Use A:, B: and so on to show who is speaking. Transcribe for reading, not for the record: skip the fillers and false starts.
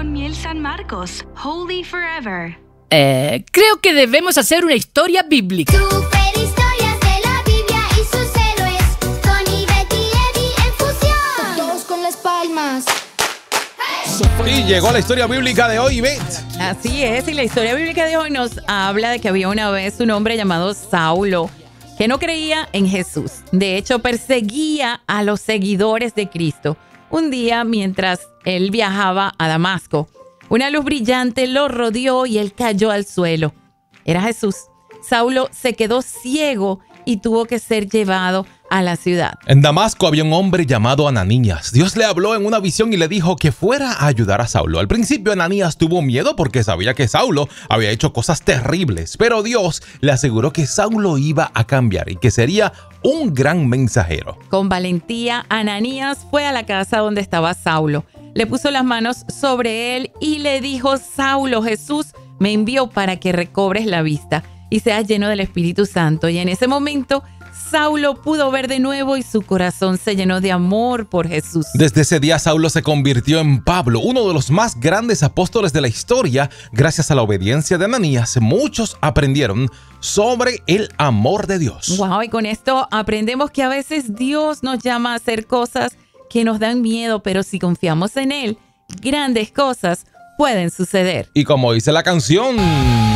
A: con miel San Marcos, Holy Forever.
B: Creo que debemos hacer una historia bíblica.
C: Super historias de la Biblia y sus héroes. Tony, Betty y Eddie en fusión. Todos con las palmas.
D: Y llegó la historia bíblica de hoy, Beth.
E: Así es, y la historia bíblica de hoy nos habla de que había una vez un hombre llamado Saulo que no creía en Jesús. De hecho, perseguía a los seguidores de Cristo. Un día, mientras él viajaba a Damasco, una luz brillante lo rodeó y él cayó al suelo. Era Jesús. Saulo se quedó ciego y tuvo que ser llevado a la ciudad.
D: En Damasco había un hombre llamado Ananías. Dios le habló en una visión y le dijo que fuera a ayudar a Saulo. Al principio Ananías tuvo miedo porque sabía que Saulo había hecho cosas terribles, pero Dios le aseguró que Saulo iba a cambiar y que sería un gran mensajero.
E: Con valentía, Ananías fue a la casa donde estaba Saulo. Le puso las manos sobre él y le dijo: Saulo, Jesús me envió para que recobres la vista y seas lleno del Espíritu Santo. Y en ese momento, Saulo pudo ver de nuevo y su corazón se llenó de amor por Jesús.
D: Desde ese día, Saulo se convirtió en Pablo, uno de los más grandes apóstoles de la historia. Gracias a la obediencia de Ananías, muchos aprendieron sobre el amor de Dios.
E: Wow, y con esto aprendemos que a veces Dios nos llama a hacer cosas que nos dan miedo, pero si confiamos en Él, grandes cosas pueden suceder.
D: Y como dice la canción...